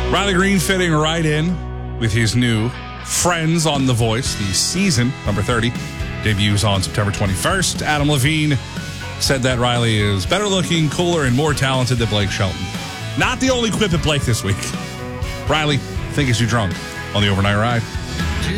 Riley Green fitting right in with his new Friends on The Voice. The season, number 30, debuts on September 21st. Adam Levine said that Riley is better looking, cooler, and more talented than Blake Shelton. Not the only quip at Blake this week. Riley, think is you drunk on the Overnight Ride.